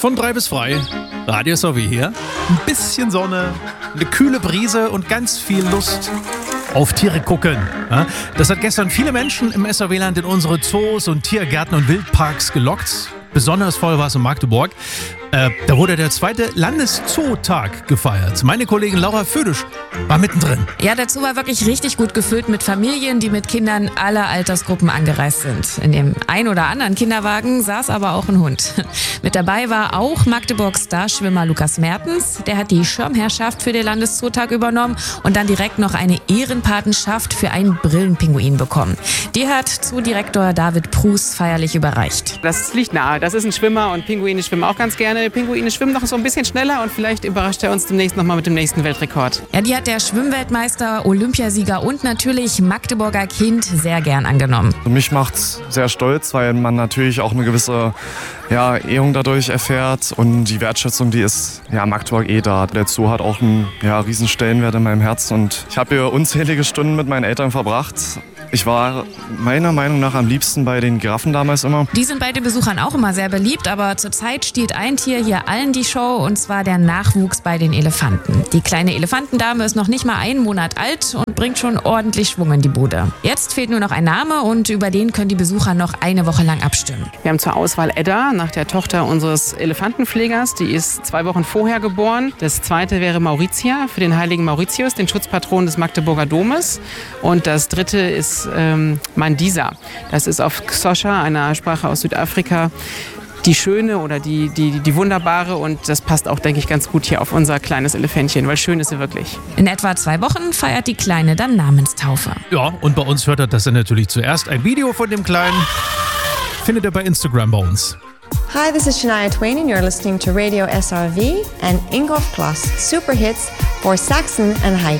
Von 3 bis frei. Radio SRW hier. Ein bisschen Sonne, eine kühle Brise und ganz viel Lust auf Tiere gucken. Ja, das hat gestern viele Menschen im SRW-Land in unsere Zoos und Tiergärten und Wildparks gelockt. Besonders voll war es in Magdeburg. Da wurde der 2. Landeszootag gefeiert. Meine Kollegin Laura Födisch war mittendrin. Ja, der Zoo war wirklich richtig gut gefüllt mit Familien, die mit Kindern aller Altersgruppen angereist sind. In dem ein oder anderen Kinderwagen saß aber auch ein Hund. Mit dabei war auch Magdeburgs Starschwimmer Lukas Mertens. Der hat die Schirmherrschaft für den Landeszootag übernommen und dann direkt noch eine Ehrenpatenschaft für einen Brillenpinguin bekommen. Die hat Zoodirektor David Prus feierlich überreicht. Das liegt nahe. Das ist ein Schwimmer und Pinguine schwimmen auch ganz gerne. Pinguine schwimmen noch so ein bisschen schneller und vielleicht überrascht er uns demnächst nochmal mit dem nächsten Weltrekord. Ja, die hat der Schwimmweltmeister, Olympiasieger und natürlich Magdeburger Kind sehr gern angenommen. Mich macht's sehr stolz, weil man natürlich auch eine gewisse Ehrung dadurch erfährt und die Wertschätzung, die ist Magdeburg da. Der Zoo hat auch einen riesen Stellenwert in meinem Herzen und ich habe hier unzählige Stunden mit meinen Eltern verbracht. Ich war meiner Meinung nach am liebsten bei den Giraffen damals immer. Die sind bei den Besuchern auch immer sehr beliebt, aber zurzeit stiehlt ein Tier hier allen die Show, und zwar der Nachwuchs bei den Elefanten. Die kleine Elefantendame ist noch nicht mal 1 Monat alt und bringt schon ordentlich Schwung in die Bude. Jetzt fehlt nur noch ein Name und über den können die Besucher noch eine Woche lang abstimmen. Wir haben zur Auswahl Edda, nach der Tochter unseres Elefantenpflegers. Die ist 2 Wochen vorher geboren. Das zweite wäre Mauritia für den heiligen Mauritius, den Schutzpatron des Magdeburger Domes. Und das dritte ist Mandisa. Das ist auf Xhosa, einer Sprache aus Südafrika, die schöne oder die wunderbare, und das passt auch, denke ich, ganz gut hier auf unser kleines Elefantchen, weil schön ist sie wirklich. In etwa 2 Wochen feiert die Kleine dann Namenstaufe. Ja, und bei uns hört ihr das dann natürlich zuerst. Ein Video von dem Kleinen findet ihr bei Instagram bei uns. Hi, this is Shania Twain and you're listening to Radio SRV and Ingolf Kloss Super Hits for Saxon and Haik.